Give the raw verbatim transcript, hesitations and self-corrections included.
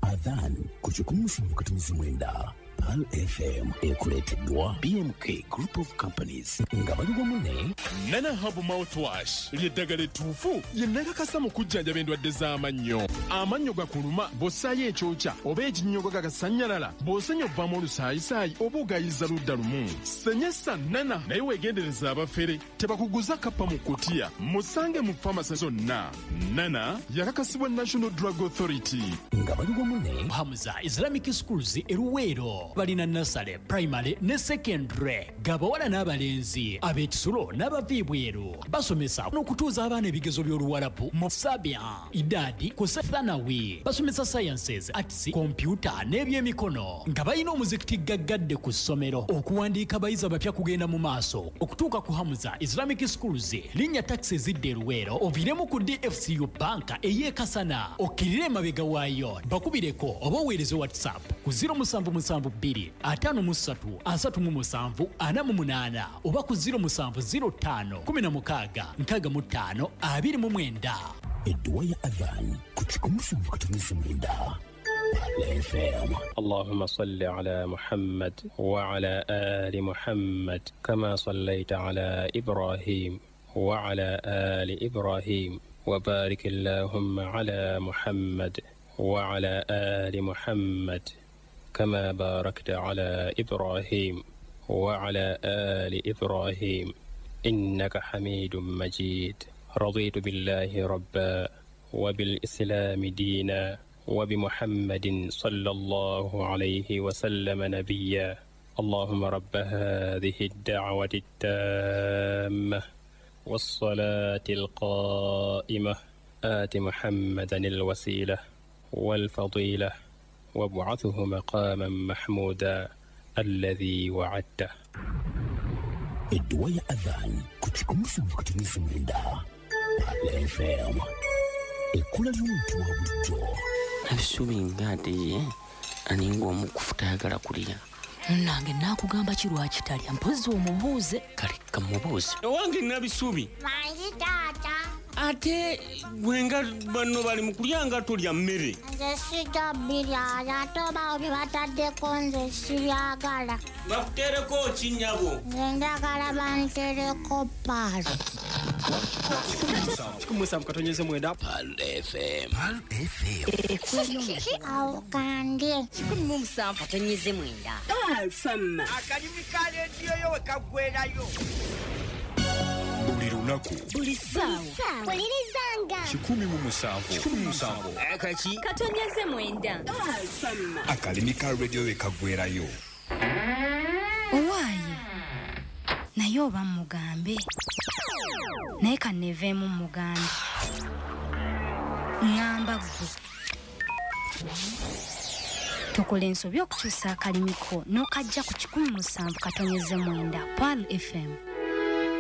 Adhan kuchikumusha mkatumizi mwenda. Pearl F M ekuleteddwa B M K Group of Companies nga bali wamu Nana Hub Mouthwash ly'eddagala ettuufu lye nnakakasa mu kujjanjaba endwadde z'amannyo. Amannyo gakuluma bw'ossaayo ekyokya oba ekinnyogo gagasannyalala bw'osenya obbamu olusaayisaayi oba ogayiza ludda lumu. Senyesa Nana naye weegendereza abafere tebakuguza kappa mu kkutiya. Musange mu famasi zonna. Nana yakakasibwa National Drug Authority. Nga bali wamu ne Hamza Islamic Schools eruweero balina nasale primary ne secondary gabawala n'abalenzi ab'ekisulo n'abaviibweru basomesa n'okutuuza abaana ebigezo by'oluwalabu mu sabia idadi ku sethanawi basomesa sciences arts computer n'ebyemikono nga balina omuzikiti gaggadde ku ssomero okuwandiika abayizi abapya kugenda mu maaso okutuuka ku Hamza Islamic Schools linnya taxi zidde eruweero oviremu ku D F C U banka ey'ekasana okkirire emabega waayo bakubireko oba oweereze whatsapp ku zero seven seven two atano musatu asatu mu musanvu ana mu munana oba ku zero musanvu zero tano kumi na mukaaga nkaaga mu ttaano abiri mu mwenda. Edduwa ya Adhan kuchikumusha mkatumizi mwenda. Pearl F M. اللهم صل على محمد وعلى آل محمد كما صليت على إبراهيم وعلى آل إبراهيم وبارك اللهم على محمد وعلى آل محمد كما باركت على إبراهيم وعلى آل إبراهيم إنك حميد مجيد. رضيت بالله ربا وبالإسلام دينا وبمحمد صلى الله عليه وسلم نبيا. اللهم رب هذه الدعوة التامة والصلاة القائمة آت محمدا الوسيلة والفضيلة وابعثه مقاما محمودا الذي وعدته. Edduwa ya Adhan kuchikumusha mkatumizi mwenda. Pearl F M ekula ly'omuntu wa bulijjo. Abisubi ngade aningo omukufuta ayagala kulya. Nange nakugamba kirwa kitalya mpozi omubuuze. Kale kamubuuze. Owange nabisubi. Manyi taata. Ate gwenga banno bali mu kulyanga tolya mmere. Nze sijja birya ate oba obi bataddeko nze sibyagala. Bakutereko ki nnyabo? Nze njagala bantereko paali. Kikumusa mukatonyeze mwenda. Pearl F M. Pearl F M. Awo kandye. Kikumi musanvu katonyeze mwenda. Pearl F M. Akalimu ka leediyo yo we kaggwerayo. Buli lunaku buli ssaawa Wulirizanga. kikumi mu musanvu kikumi mu musanvu Akaki katonyeze mwenda. Pearl F M. akalimi ka radio we kaggwerayo. Owaaye naye oba mugambe naye kanneeveemu mugambe ngamba gwe tokola ensobi okukyusa akalimiko n'okajja ku kikumi musanvu katonyeze mwenda. Pearl F M.